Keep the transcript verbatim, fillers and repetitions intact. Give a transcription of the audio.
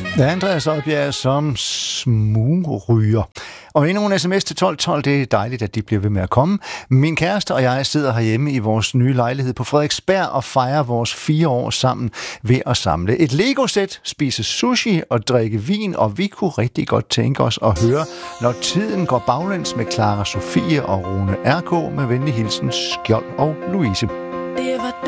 Det er Andreas Oddbjerg som smugryger. Og endnu en sms til tolv tolv, det er dejligt, at de bliver ved med at komme. Min kæreste og jeg sidder herhjemme i vores nye lejlighed på Frederiksberg og fejrer vores fire år sammen ved at samle et Lego-sæt, spise sushi og drikke vin, og vi kunne rigtig godt tænke os at høre, når tiden går baglæns med Clara Sofie og Rune R K med venlig hilsen Skjold og Louise. Det var